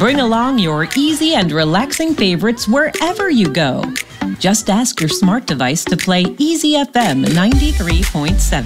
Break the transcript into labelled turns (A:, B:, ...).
A: Bring along your easy and relaxing favorites wherever you go. Just ask your smart device to play Easy FM 93.7.